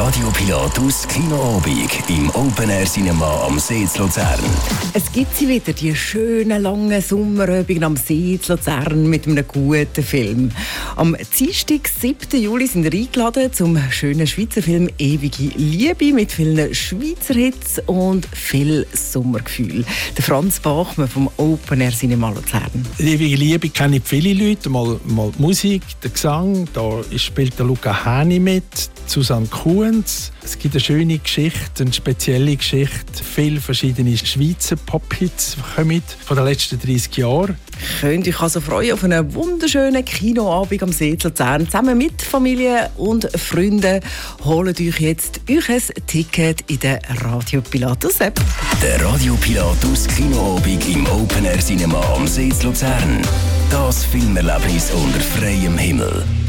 Radio Pilatus Kinoabend im Open Air Cinema am See in Luzern. Es gibt sie wieder, die schönen langen Sommerabende am See in Luzern mit einem guten Film. Am Dienstag, 7. Juli, sind wir eingeladen zum schönen Schweizer Film «Ewige Liebe» mit vielen Schweizer Hits und viel Sommergefühl. Der Franz Bachmann vom Open Air Cinema Luzern. «Ewige Liebe» kennen viele Leute, mal die Musik, der Gesang, da spielt der Luca Häni mit, Susanne Kuhns. Es gibt eine schöne Geschichte, eine spezielle Geschichte. Viele verschiedene Schweizer Pop-Hits kommen von den letzten 30 Jahren. Könnt euch also freuen auf einen wunderschönen Kinoabend am See in Luzern. Zusammen mit Familie und Freunden holt euch jetzt ein Ticket in der Radio Pilatus App. Der Radio Pilatus Kinoabend im Open Air Cinema am See in Luzern. Das Filmerlebnis unter freiem Himmel.